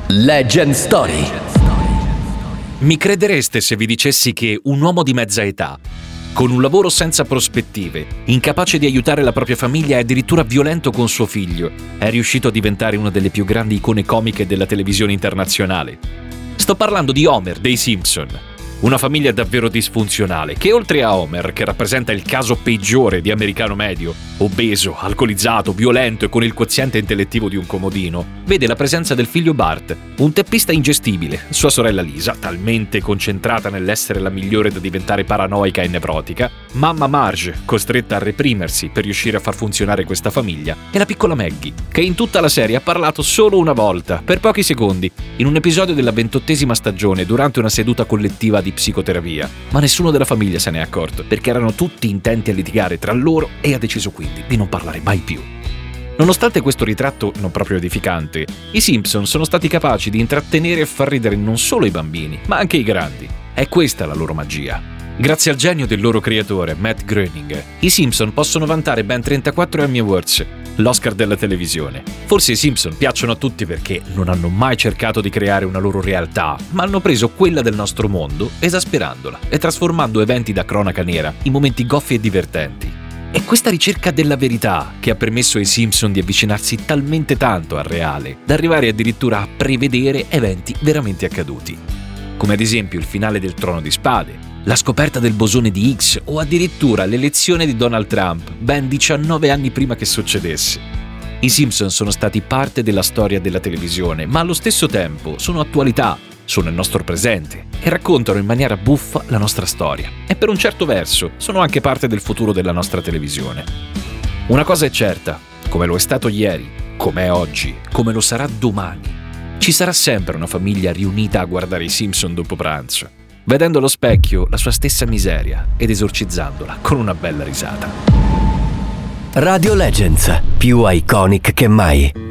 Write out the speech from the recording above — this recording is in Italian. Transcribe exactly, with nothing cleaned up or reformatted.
Legend Story. Mi credereste se vi dicessi che un uomo di mezza età, con un lavoro senza prospettive, incapace di aiutare la propria famiglia e addirittura violento con suo figlio, è riuscito a diventare una delle più grandi icone comiche della televisione internazionale? Sto parlando di Homer dei Simpson. Una famiglia davvero disfunzionale che, oltre a Homer, che rappresenta il caso peggiore di americano medio, obeso, alcolizzato, violento e con il quoziente intellettivo di un comodino, vede la presenza del figlio Bart, un teppista ingestibile, sua sorella Lisa, talmente concentrata nell'essere la migliore da diventare paranoica e nevrotica, mamma Marge, costretta a reprimersi per riuscire a far funzionare questa famiglia, e la piccola Maggie, che in tutta la serie ha parlato solo una volta, per pochi secondi, in un episodio della ventottesima stagione durante una seduta collettiva di psicoterapia, ma nessuno della famiglia se ne è accorto, perché erano tutti intenti a litigare tra loro e ha deciso quindi di non parlare mai più. Nonostante questo ritratto non proprio edificante, i Simpson sono stati capaci di intrattenere e far ridere non solo i bambini, ma anche i grandi. È questa la loro magia. Grazie al genio del loro creatore, Matt Groening, i Simpson possono vantare ben trentaquattro Emmy Awards, l'Oscar della televisione. Forse i Simpson piacciono a tutti perché non hanno mai cercato di creare una loro realtà, ma hanno preso quella del nostro mondo, esasperandola e trasformando eventi da cronaca nera in momenti goffi e divertenti. È questa ricerca della verità che ha permesso ai Simpson di avvicinarsi talmente tanto al reale, da arrivare addirittura a prevedere eventi veramente accaduti. Come ad esempio il finale del Trono di Spade, la scoperta del bosone di Higgs o addirittura l'elezione di Donald Trump, ben diciannove anni prima che succedesse. I Simpson sono stati parte della storia della televisione, ma allo stesso tempo sono attualità, sono il nostro presente e raccontano in maniera buffa la nostra storia. E per un certo verso sono anche parte del futuro della nostra televisione. Una cosa è certa, come lo è stato ieri, come è oggi, come lo sarà domani, ci sarà sempre una famiglia riunita a guardare i Simpson dopo pranzo, vedendo allo specchio la sua stessa miseria ed esorcizzandola con una bella risata. Radio Legends, più iconic che mai.